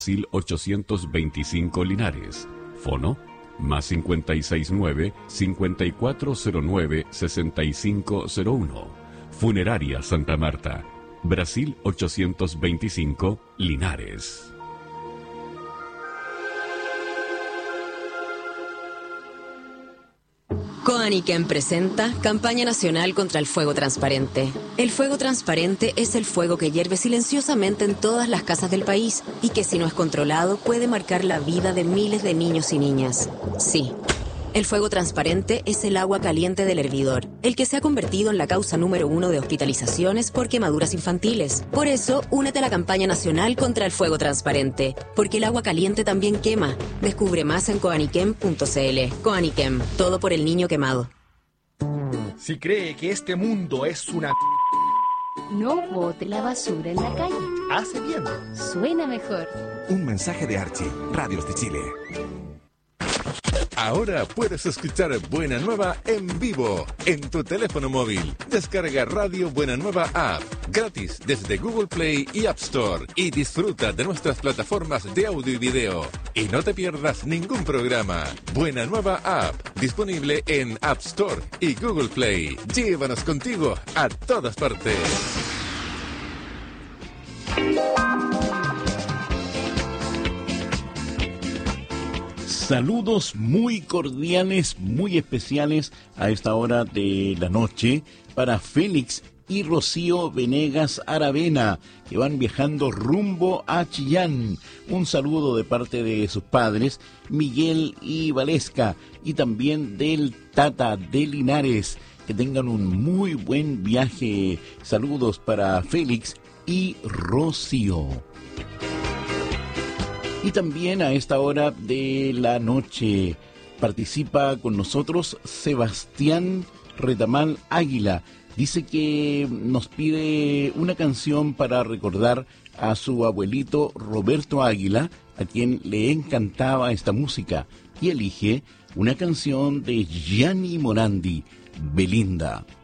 Brasil 825 Linares. Fono más 569-5409-6501. Funeraria Santa Marta, Brasil 825 Linares. Coaniquem presenta Campaña Nacional contra el Fuego Transparente. El fuego transparente es el fuego que hierve silenciosamente en todas las casas del país y que, si no es controlado, puede marcar la vida de miles de niños y niñas. Sí, el fuego transparente es el agua caliente del hervidor, el que se ha convertido en la causa número 1 de hospitalizaciones por quemaduras infantiles. Por eso, únete a la Campaña Nacional contra el Fuego Transparente, porque el agua caliente también quema. Descubre más en coaniquem.cl. Coaniquem, todo por el niño quemado. Si cree que este mundo es una... No bote la basura en la calle. Hace bien. Suena mejor. Un mensaje de Archie, Radios de Chile. Ahora puedes escuchar Buena Nueva en vivo en tu teléfono móvil. Descarga Radio Buena Nueva App gratis desde Google Play y App Store y disfruta de nuestras plataformas de audio y video. Y no te pierdas ningún programa. Buena Nueva App, disponible en App Store y Google Play. Llévanos contigo a todas partes. Saludos muy cordiales, muy especiales a esta hora de la noche para Félix y Rocío Venegas Aravena, que van viajando rumbo a Chillán. Un saludo de parte de sus padres, Miguel y Valesca, y también del Tata de Linares. Que tengan un muy buen viaje. Saludos para Félix y Rocío. Y también a esta hora de la noche participa con nosotros Sebastián Retamal Águila. Dice que nos pide una canción para recordar a su abuelito Roberto Águila, a quien le encantaba esta música, y elige una canción de Gianni Morandi, Belinda.